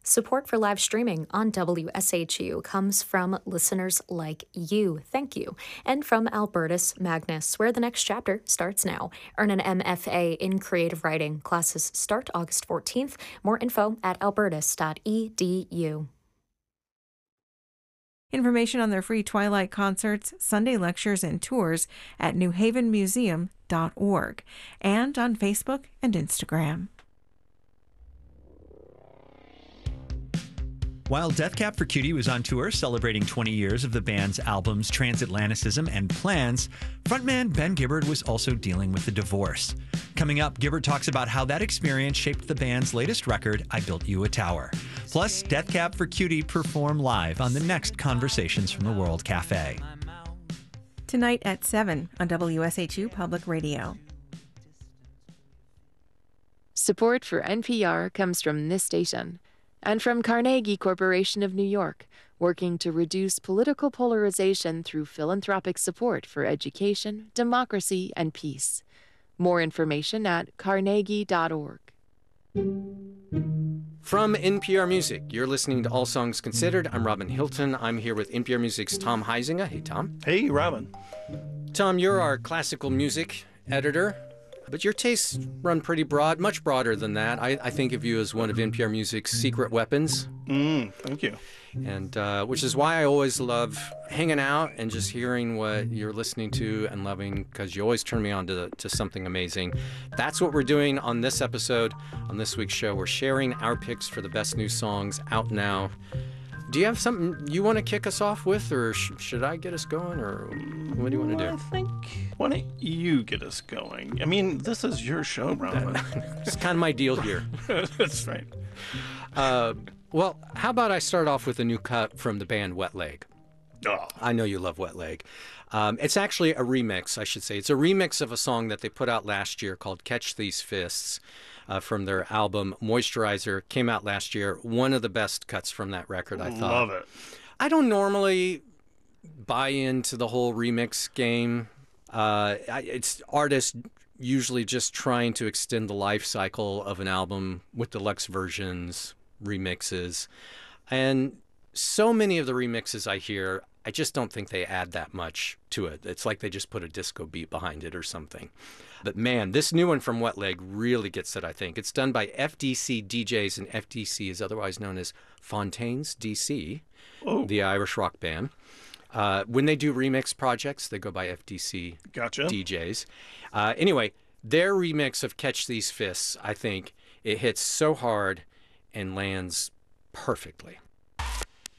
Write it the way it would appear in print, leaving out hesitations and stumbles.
Support for live streaming on WSHU comes from listeners like you. Thank you. And from Albertus Magnus, where the next chapter starts now. Earn an MFA in creative writing. Classes start August 14th. More info at albertus.edu. Information on their free Twilight concerts, Sunday lectures, and tours at newhavenmuseum.org and on Facebook and Instagram. While Death Cab for Cutie was on tour celebrating 20 years of the band's albums Transatlanticism and Plans, frontman Ben Gibbard was also dealing with a divorce. Coming up, Gibbard talks about how that experience shaped the band's latest record, I Built You a Tower. Plus, Death Cab for Cutie perform live on the next Conversations from the World Cafe. Tonight at 7 on WSHU Public Radio. Support for NPR comes from this station and from Carnegie Corporation of New York, working to reduce political polarization through philanthropic support for education, democracy, and peace. More information at carnegie.org. From NPR Music, you're listening to All Songs Considered. I'm Robin Hilton. I'm here with NPR Music's Tom Heisinger. Hey, Tom. Hey, Robin. Tom, you're our classical music editor, but your tastes run pretty broad, much broader than that. I think of you as one of NPR Music's secret weapons. Thank you. And which is why I always love hanging out and just hearing what you're listening to and loving, because you always turn me on to something amazing. That's what we're doing on this episode. On this week's show, we're sharing our picks for the best new songs out now. Do you have something you want to kick us off with, or should I get us going, or what do you want to do? I think, why don't you get us going? I mean, this is your show, Robin. It's kind of my deal here. That's right. Well, how about I start off with a new cut from the band Wet Leg? Oh. I know you love Wet Leg. It's actually a remix, I should say. It's a remix of a song that they put out last year called Catch These Fists from their album Moisturizer. Came out last year. One of the best cuts from that record, I thought. Love it. I don't normally buy into the whole remix game. It's artists usually just trying to extend the life cycle of an album with deluxe versions, remixes. And so many of the remixes I hear, I just don't think they add that much to it. It's like they just put a disco beat behind it or something. But man, this new one from Wet Leg really gets it, I think. It's done by FDC DJs, and FDC is otherwise known as Fontaines DC, the Irish rock band. When they do remix projects, they go by FDC DJs. Anyway, their remix of Catch These Fists, I think it hits so hard and lands perfectly.